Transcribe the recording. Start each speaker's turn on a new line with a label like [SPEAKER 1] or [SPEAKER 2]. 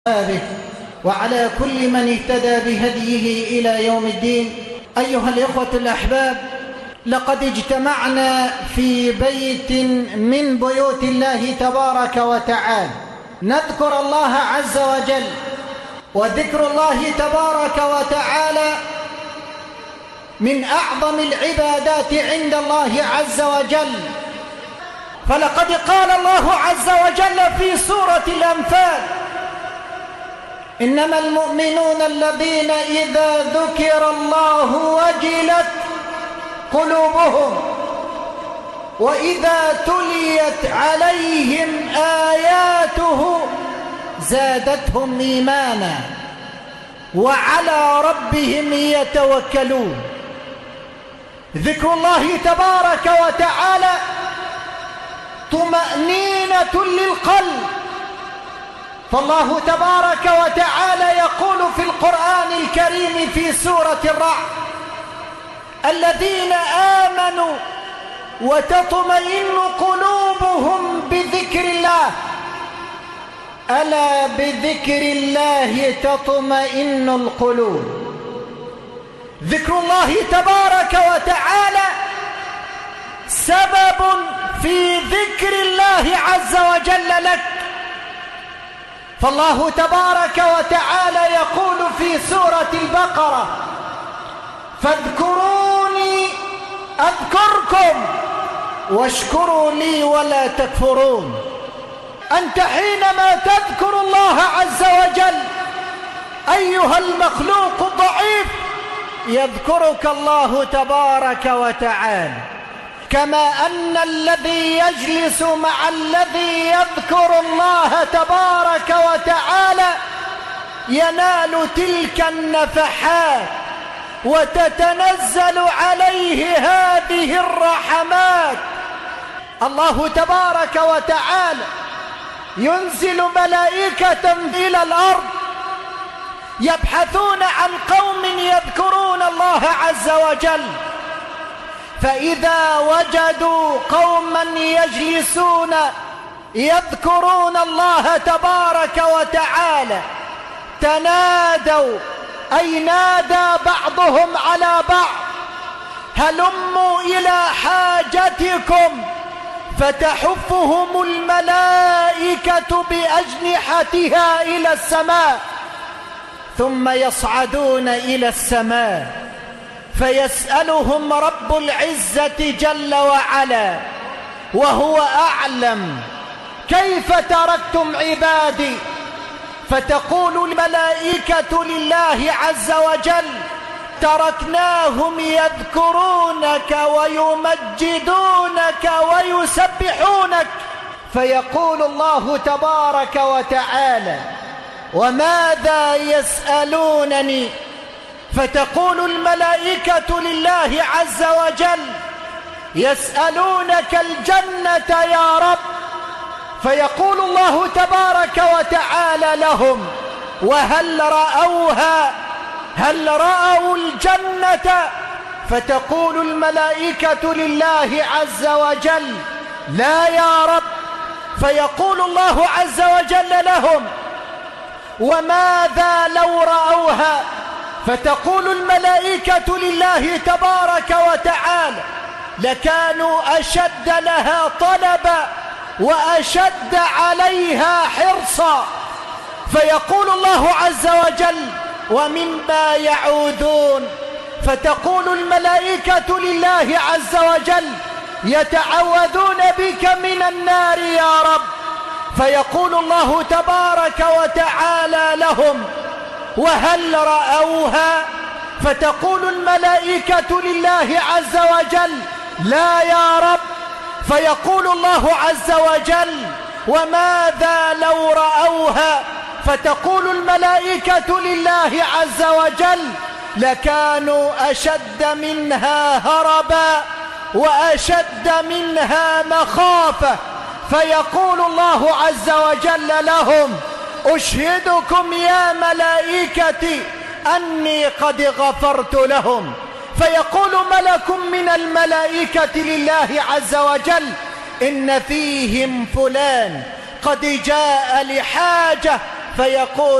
[SPEAKER 1] به وعلى كل من اهتدى بهديه إلى يوم الدين. أيها الإخوة الأحباب، لقد اجتمعنا في بيت من بيوت الله تبارك وتعالى نذكر الله عز وجل، وذكر الله تبارك وتعالى من أعظم العبادات عند الله عز وجل. فلقد قال الله عز وجل في سورة الأنفال: إنما المؤمنون الذين إذا ذكر الله وجلت قلوبهم وإذا تليت عليهم آياته زادتهم إيمانا وعلى ربهم يتوكلون. ذكر الله تبارك وتعالى طمأنينة للقلب، فالله تبارك وتعالى يقول في القرآن الكريم في سورة الرعد: الذين آمنوا وتطمئن قلوبهم بذكر الله، ألا بذكر الله تطمئن القلوب. ذكر الله تبارك وتعالى سبب في ذكر الله عز وجل لك، فالله تبارك وتعالى يقول في سورة البقرة: فاذكروني أذكركم واشكروا لي ولا تكفرون. أنت حينما تذكر الله عز وجل أيها المخلوق الضعيف يذكرك الله تبارك وتعالى، كما أن الذي يجلس مع الذي يذكر الله تبارك وتعالى ينال تلك النفحات وتتنزل عليه هذه الرحمات. الله تبارك وتعالى ينزل ملائكة إلى الأرض يبحثون عن قوم يذكرون الله عز وجل، فإذا وجدوا قوما يجلسون يذكرون الله تبارك وتعالى تنادوا، أي نادى بعضهم على بعض: هلموا إلى حاجتكم، فتحفهم الملائكة بأجنحتها إلى السماء، ثم يصعدون إلى السماء فيسألهم رب العزة جل وعلا وهو أعلم: كيف تركتم عبادي؟ فتقول الملائكة لله عز وجل: تركناهم يذكرونك ويمجدونك ويسبحونك. فيقول الله تبارك وتعالى: وماذا يسألونني؟ فتقول الملائكة لله عز وجل: يسألونك الجنة يا رب. فيقول الله تبارك وتعالى لهم: وهل رأوها؟ هل رأوا الجنة؟ فتقول الملائكة لله عز وجل: لا يا رب. فيقول الله عز وجل لهم: وماذا لو رأوها؟ فتقول الملائكة لله تبارك وتعالى: لكانوا أشد لها طلبا وأشد عليها حرصا. فيقول الله عز وجل: ومما يعوذون؟ فتقول الملائكة لله عز وجل: يتعوذون بك من النار يا رب. فيقول الله تبارك وتعالى لهم: وهل رأوها؟ فتقول الملائكة لله عز وجل: لا يا رب. فيقول الله عز وجل: وماذا لو رأوها؟ فتقول الملائكة لله عز وجل: لكانوا أشد منها هربا وأشد منها مخافة. فيقول الله عز وجل لهم: أشهدكم يا ملائكتي أني قد غفرت لهم. فيقول ملك من الملائكة لله عز وجل: إن فيهم فلان قد جاء لحاجة فيقول